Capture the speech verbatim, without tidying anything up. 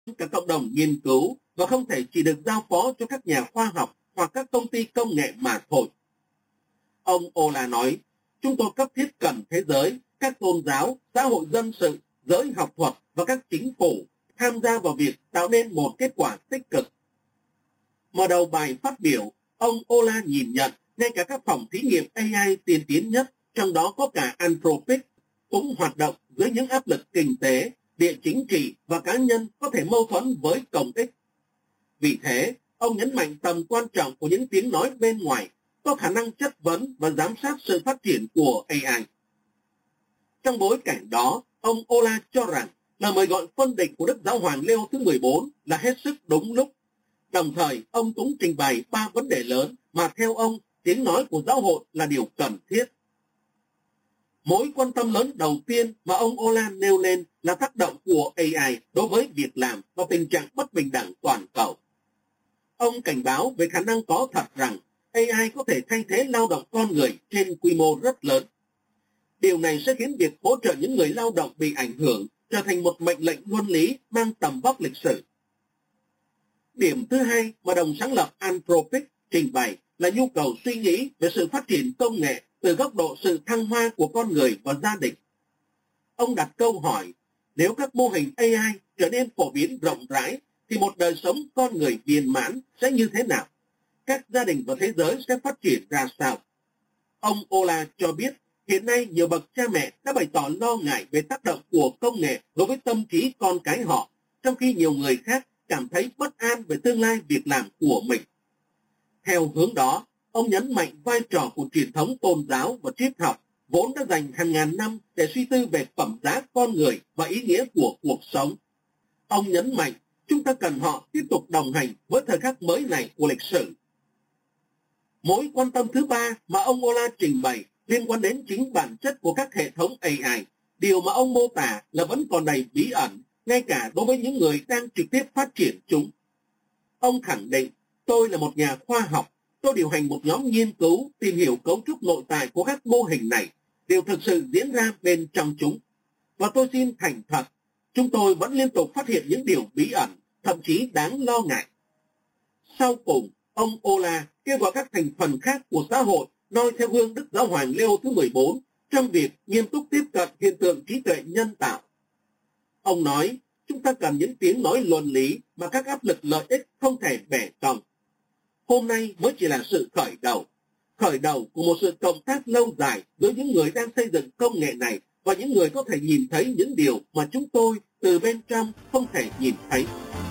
cả cộng đồng nghiên cứu và không thể chỉ được giao phó cho các nhà khoa học hoặc các công ty công nghệ mà thôi. Ông Ola nói, chúng tôi cấp thiết cần thế giới, các tôn giáo, xã hội dân sự, giới học thuật và các chính phủ tham gia vào việc tạo nên một kết quả tích cực. Mở đầu bài phát biểu, ông Ola nhìn nhận ngay cả các phòng thí nghiệm a i tiên tiến nhất, trong đó có cả Anthropic, cũng hoạt động dưới những áp lực kinh tế, địa chính trị và cá nhân có thể mâu thuẫn với công ích. Vì thế, ông nhấn mạnh tầm quan trọng của những tiếng nói bên ngoài, có khả năng chất vấn và giám sát sự phát triển của a i. Trong bối cảnh đó, ông Ola cho rằng lời mời gọi phân định của Đức Giáo hoàng Leo thứ mười bốn là hết sức đúng lúc. Đồng thời, ông cũng trình bày ba vấn đề lớn mà theo ông, tiếng nói của giáo hội là điều cần thiết. Mối quan tâm lớn đầu tiên mà ông Ola nêu lên là tác động của a i đối với việc làm và tình trạng bất bình đẳng toàn cầu. Ông cảnh báo về khả năng có thật rằng a i có thể thay thế lao động con người trên quy mô rất lớn. Điều này sẽ khiến việc hỗ trợ những người lao động bị ảnh hưởng trở thành một mệnh lệnh luân lý mang tầm vóc lịch sử. Điểm thứ hai mà đồng sáng lập Anthropic trình bày là nhu cầu suy nghĩ về sự phát triển công nghệ từ góc độ sự thăng hoa của con người và gia đình. Ông đặt câu hỏi, nếu các mô hình a i trở nên phổ biến rộng rãi, thì một đời sống con người viên mãn sẽ như thế nào? Các gia đình và thế giới sẽ phát triển ra sao? Ông Ola cho biết, hiện nay nhiều bậc cha mẹ đã bày tỏ lo ngại về tác động của công nghệ đối với tâm trí con cái họ, trong khi nhiều người khác cảm thấy bất an về tương lai việc làm của mình. Theo hướng đó, ông nhấn mạnh vai trò của truyền thống tôn giáo và triết học, vốn đã dành hàng ngàn năm để suy tư về phẩm giá con người và ý nghĩa của cuộc sống. Ông nhấn mạnh, chúng ta cần họ tiếp tục đồng hành với thời khắc mới này của lịch sử. Mối quan tâm thứ ba mà ông Ola trình bày liên quan đến chính bản chất của các hệ thống a i, điều mà ông mô tả là vẫn còn đầy bí ẩn, ngay cả đối với những người đang trực tiếp phát triển chúng. Ông khẳng định, tôi là một nhà khoa học, tôi điều hành một nhóm nghiên cứu tìm hiểu cấu trúc nội tại của các mô hình này, điều thực sự diễn ra bên trong chúng. Và tôi xin thành thật, chúng tôi vẫn liên tục phát hiện những điều bí ẩn, thậm chí đáng lo ngại. Sau cùng, ông Ola kêu gọi các thành phần khác của xã hội noi theo gương Đức Giáo hoàng Leo thứ mười bốn trong việc nghiêm túc tiếp cận hiện tượng trí tuệ nhân tạo. Ông nói, chúng ta cần những tiếng nói luân lý mà các áp lực lợi ích không thể bẻ cong. Hôm nay mới chỉ là sự khởi đầu, khởi đầu của một sự cộng tác lâu dài giữa những người đang xây dựng công nghệ này và những người có thể nhìn thấy những điều mà chúng tôi từ bên trong không thể nhìn thấy.